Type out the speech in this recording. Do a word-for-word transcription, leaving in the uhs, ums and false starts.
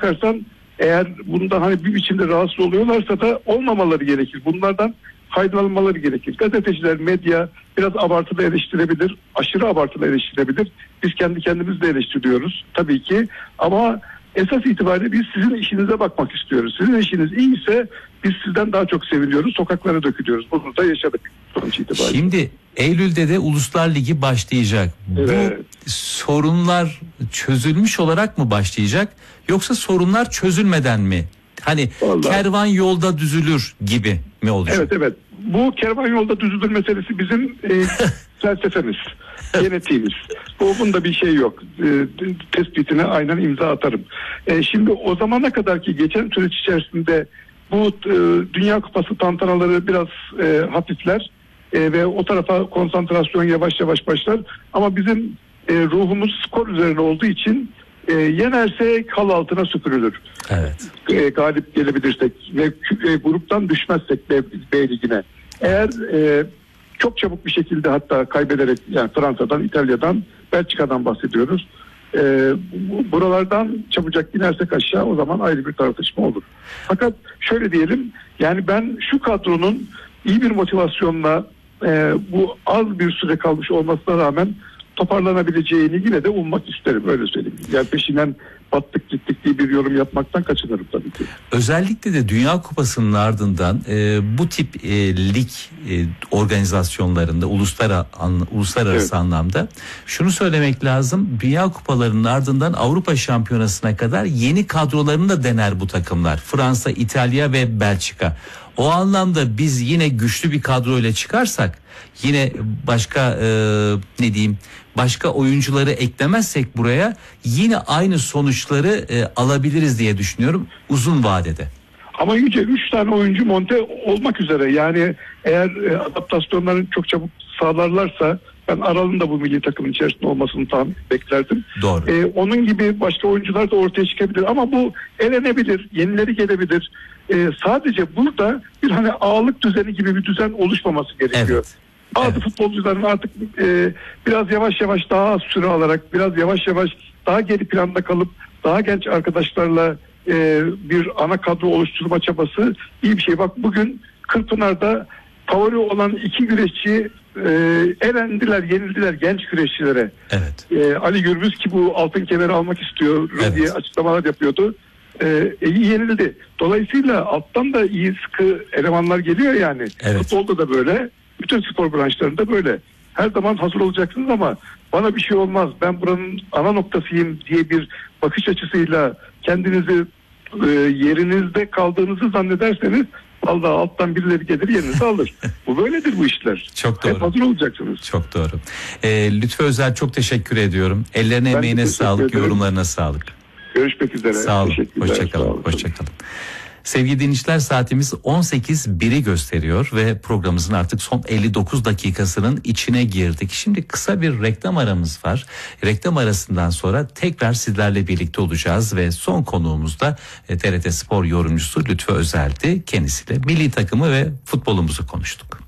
bakarsan eğer bundan hani bir biçimde rahatsız oluyorlarsa da olmamaları gerekir. Bunlardan faydalanmaları gerekir. Gazeteciler, medya biraz abartılı eleştirebilir, aşırı abartılı eleştirebilir. Biz kendi kendimizi de eleştiriyoruz tabii ki, ama esas itibariyle biz sizin işinize bakmak istiyoruz. Sizin işiniz iyiyse biz sizden daha çok seviliyoruz, sokaklara dökülüyoruz. Bunu da yaşadık sonuç itibariyle. Şimdi Eylül'de de Uluslar Ligi başlayacak. Evet. Bu sorunlar çözülmüş olarak mı başlayacak, yoksa sorunlar çözülmeden mi? Hani Vallahi, kervan yolda düzülür gibi mi olacak? Evet evet. Bu kervan yolda düzülür meselesi bizim e, felsefemiz, genetiğimiz. Bu bunda bir şey yok. E, tespitine aynen imza atarım. E, şimdi o zamana kadar ki geçen süreç içerisinde bu e, Dünya Kupası tantanaları biraz e, hafifler e, ve o tarafa konsantrasyon yavaş yavaş başlar. Ama bizim e, ruhumuz skor üzerine olduğu için e, yenerse kal altına süpürülür. Evet. E, galip gelebilirsek ve e, gruptan düşmezsek B, B ligine. Eğer e, çok çabuk bir şekilde hatta kaybederek, yani Fransa'dan, İtalya'dan, Belçika'dan bahsediyoruz. E, bu, buralardan çabucak inersek aşağı, o zaman ayrı bir tartışma olur. Fakat şöyle diyelim, yani ben şu kadronun iyi bir motivasyonla e, bu az bir süre kalmış olmasına rağmen toparlanabileceğini yine de ummak isterim, öyle söyleyeyim. Yani peşinden battık gittik diye bir yorum yapmaktan kaçınırım tabii ki. Özellikle de Dünya Kupası'nın ardından e, bu tip e, lig e, organizasyonlarında uluslara, an, uluslararası evet. anlamda şunu söylemek lazım. Dünya Kupalarının ardından Avrupa Şampiyonası'na kadar yeni kadrolarını da dener bu takımlar. Fransa, İtalya ve Belçika. O anlamda biz yine güçlü bir kadroyla çıkarsak, yine başka e, ne diyeyim başka oyuncuları eklemezsek buraya, yine aynı sonuçları e, alabiliriz diye düşünüyorum uzun vadede. Ama Yüce üç tane oyuncu monte olmak üzere, yani eğer e, adaptasyonlarını çok çabuk sağlarlarsa ben Aral'ın da bu milli takımın içerisinde olmasını tam beklerdim. Doğru. E, onun gibi başka oyuncular da ortaya çıkabilir ama bu elenebilir, yenileri gelebilir. E, sadece burada bir hani ağalık düzeni gibi bir düzen oluşmaması gerekiyor. Evet. Bazı evet. futbolcuların artık e, biraz yavaş yavaş daha az süre alarak, biraz yavaş yavaş daha geri planda kalıp daha genç arkadaşlarla e, bir ana kadro oluşturma çabası iyi bir şey. Bak bugün Kırkpınar'da favori olan iki güreşçi e, elendiler, yenildiler genç güreşçilere. Evet. E, Ali Gürbüz ki bu altın kemeri almak istiyor evet. diye açıklamalar yapıyordu. E, iyi yenildi. Dolayısıyla alttan da iyi sıkı elemanlar geliyor yani. Evet. Futbolda da böyle. Bütün spor branşlarında böyle. Her zaman hazır olacaksınız ama bana bir şey olmaz, ben buranın ana noktasıyım diye bir bakış açısıyla kendinizi e, yerinizde kaldığınızı zannederseniz vallahi alttan birileri gelir yerinizi alır. Bu böyledir bu işler. Çok doğru. Hep hazır olacaksınız. Çok doğru. Ee, Lütfü Özel, çok teşekkür ediyorum. Ellerine Ben emeğine sağlık, ederim. yorumlarına sağlık. Görüşmek üzere. Sağ olun. Hoşçakalın. Hoşçakalın. Sevgili dinleyiciler, saatimiz on sekiz biri gösteriyor ve programımızın artık son elli dokuz dakikasının içine girdik. Şimdi kısa bir reklam aramız var. Reklam arasından sonra tekrar sizlerle birlikte olacağız ve son konuğumuz da T R T Spor yorumcusu Lütfü Özel'di. Kendisiyle milli takımı ve futbolumuzu konuştuk.